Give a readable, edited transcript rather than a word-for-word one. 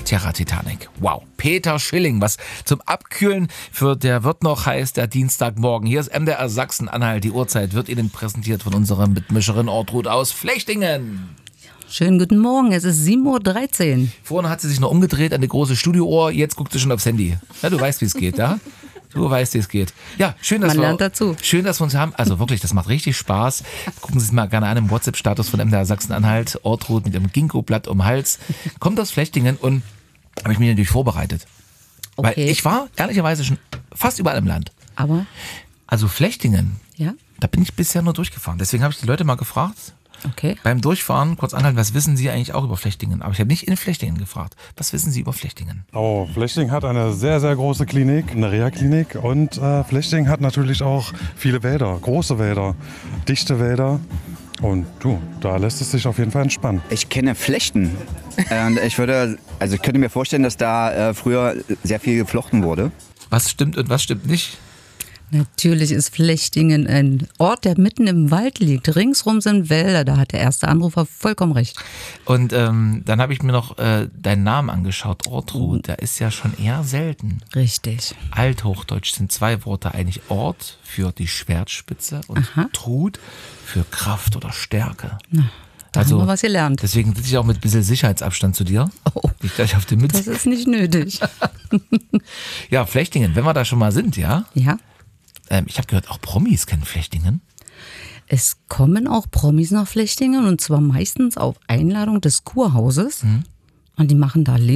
Terra Titanic. Wow. Peter Schilling, was zum Abkühlen für der wird noch heiß, der Dienstagmorgen. Hier ist MDR Sachsen-Anhalt. Die Uhrzeit wird Ihnen präsentiert von unserer Mitmischerin Ortrud aus Flechtingen. Schönen guten Morgen, es ist 7.13 Uhr. Vorhin hat sie sich noch umgedreht an die große Studioohr, jetzt guckt sie schon aufs Handy. Ja, du weißt, wie es geht, ja? Du weißt, wie es geht. Ja, schön, dass Man lernt dazu. Schön, dass wir uns haben. Also wirklich, das macht richtig Spaß. Gucken Sie sich mal gerne an im WhatsApp-Status von MDR Sachsen-Anhalt. Ortrud mit dem Ginkgo-Blatt um den Hals. Kommt aus Flechtingen und habe ich mich natürlich vorbereitet. Okay. Weil ich war ehrlicherweise schon fast überall im Land. Aber? Also Flechtingen, Ja. da bin ich bisher nur durchgefahren. Deswegen habe ich die Leute mal gefragt, Okay. beim Durchfahren kurz anhalten, was wissen Sie eigentlich auch über Flechtingen? Aber ich habe nicht in Flechtingen gefragt. Was wissen Sie über Flechtingen? Oh, Flechtingen hat eine sehr, sehr große Klinik, eine Reha-Klinik. Und Flechtingen hat natürlich auch viele Wälder, große Wälder, dichte Wälder. Und du, da lässt es sich auf jeden Fall entspannen. Ich kenne Flechten. Und ich könnte mir vorstellen, dass da früher sehr viel geflochten wurde. Was stimmt und was stimmt nicht? Natürlich ist Flechtingen ein Ort, der mitten im Wald liegt. Ringsrum sind Wälder, da hat der erste Anrufer vollkommen recht. Und dann habe ich mir noch deinen Namen angeschaut, Ortrud. Der ist ja schon eher selten. Richtig. Althochdeutsch sind zwei Worte eigentlich. Ort für die Schwertspitze und Trud für Kraft oder Stärke. Da haben wir was gelernt. Deswegen sitze ich auch mit ein bisschen Sicherheitsabstand zu dir. Oh, Ich gleich auf die Mütze. das ist nicht nötig. Ja, Flechtingen, wenn wir da schon mal sind, ja? Ja. Ich habe gehört, auch Promis kennen Flechtingen. Es kommen auch Promis nach Flechtingen und zwar meistens auf Einladung des Kurhauses. Und die machen da